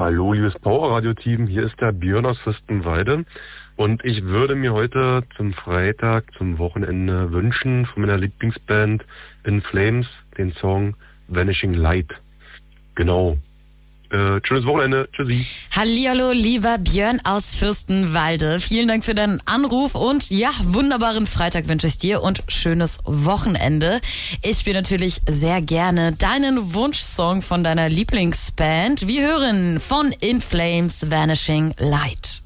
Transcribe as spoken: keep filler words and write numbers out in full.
Hallo, liebes Power-Radio-Team, hier ist der Björn aus Fürstenwalde und ich würde mir heute zum Freitag, zum Wochenende wünschen von meiner Lieblingsband In Flames den Song Vanishing Light. Genau. Äh, schönes Wochenende. Tschüssi. Hallihallo, lieber Björn aus Fürstenwalde. Vielen Dank für deinen Anruf und ja, wunderbaren Freitag wünsche ich dir und schönes Wochenende. Ich spiele natürlich sehr gerne deinen Wunschsong von deiner Lieblingsband. Wir hören von In Flames Vanishing Light.